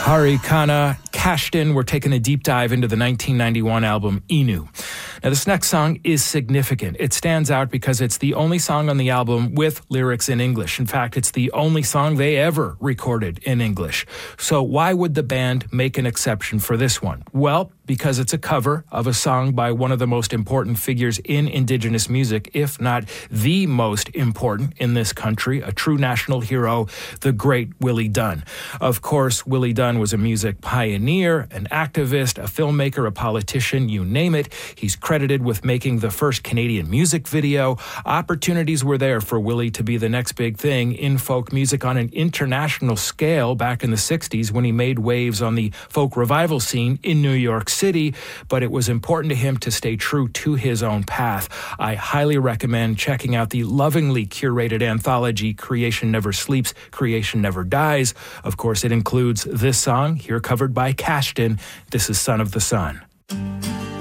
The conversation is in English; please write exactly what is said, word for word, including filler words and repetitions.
Hari Khanna, Kashtin. We're taking a deep dive into the nineteen ninety-one album Inu. Now, this next song is significant. It stands out because it's the only song on the album with lyrics in English. In fact, it's the only song they ever recorded in English. So why would the band make an exception for this one? Well, because it's a cover of a song by one of the most important figures in Indigenous music, if not the most important in this country, a true national hero, the great Willie Dunn. Of course, Willie Dunn was a music pioneer, an activist, a filmmaker, a politician, you name it. He's credited with making the first Canadian music video. Opportunities were there for Willie to be the next big thing in folk music on an international scale back in the sixties when he made waves on the folk revival scene in New York City, but it was important to him to stay true to his own path. I highly recommend checking out the lovingly curated anthology Creation Never Sleeps, Creation Never Dies. Of course, it includes this song, here covered by Kashtin. This is Son of the Sun.